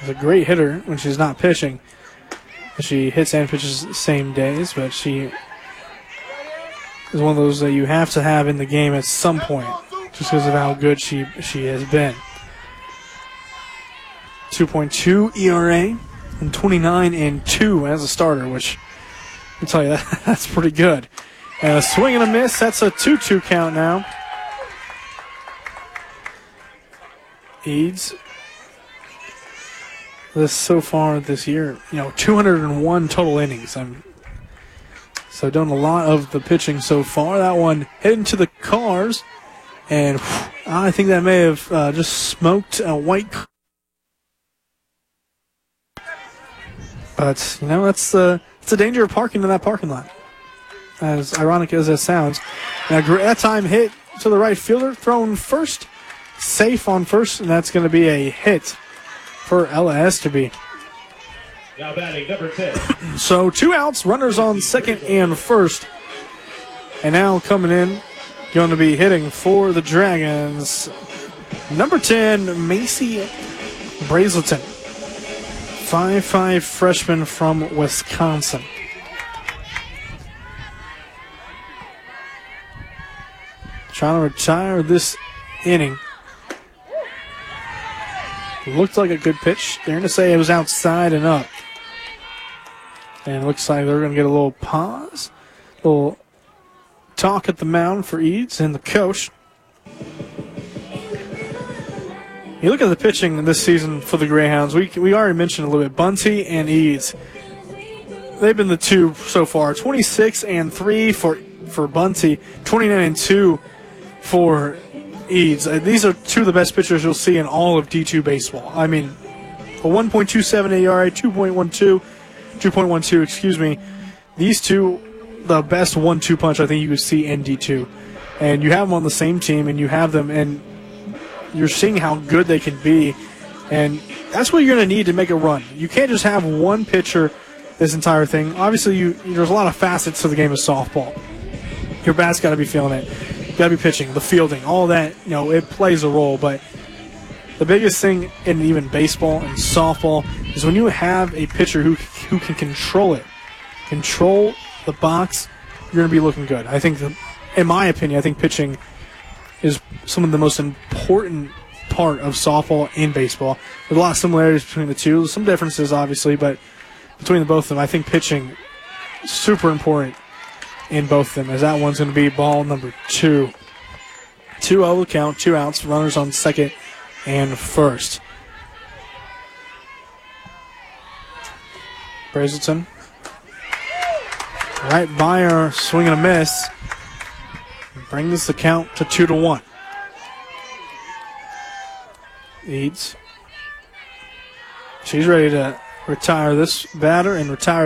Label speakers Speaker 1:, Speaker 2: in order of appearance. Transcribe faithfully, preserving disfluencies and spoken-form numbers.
Speaker 1: She's a great hitter when she's not pitching. She hits and pitches the same days, but she is one of those that you have to have in the game at some point, just because of how good she she has been. two point two E R A and twenty-nine and two as a starter, which I'll tell you that that's pretty good. And a swing and a miss. That's a two two count now. Eads, this so far this year, you know, two hundred one total innings. I'm so done a lot of the pitching so far. That one heading to the cars, and whew, I think that may have uh, just smoked a white. But you know, that's the it's the danger of parking in that parking lot. As ironic as that sounds, now that time hit to the right fielder, thrown first. Safe on first, and that's going to be a hit for Ella Esterby.
Speaker 2: Now batting number ten.
Speaker 1: So two outs, runners on second and first. And now coming in, going to be hitting for the Dragons, number ten, Macy Brazelton. five five freshman from Wisconsin. Trying to retire this inning. Looked like a good pitch. They're going to say it was outside and up. And it looks like they're going to get a little pause. A little talk at the mound for Eads and the coach. You look at the pitching this season for the Greyhounds. We we already mentioned a little bit. Bunty and Eads. They've been the two so far. twenty-six and three for, for Bunty. twenty-nine and two for Eads. Uh, these are two of the best pitchers you'll see in all of D two baseball. I mean, a one point two seven E R A, two point one two, two point one two, excuse me. These two, the best one two punch I think you could see in D two. And you have them on the same team, and you have them, and you're seeing how good they can be. And that's what you're going to need to make a run. You can't just have one pitcher this entire thing. Obviously, you, there's a lot of facets to the game of softball. Your bat's got to be feeling it. Got to be pitching, the fielding, all that, you know, it plays a role. But the biggest thing in even baseball and softball is when you have a pitcher who who can control it, control the box, you're going to be looking good. I think, the, in my opinion, I think pitching is some of the most important part of softball and baseball. There's a lot of similarities between the two, some differences, obviously, but between the both of them, I think pitching is super important in both of them, as that one's going to be ball number two. two oh count, two outs, runners on second and first. Brazelton. Right by her, swing and a miss. Brings the count to two to one. Eads. She's ready to retire this batter and retire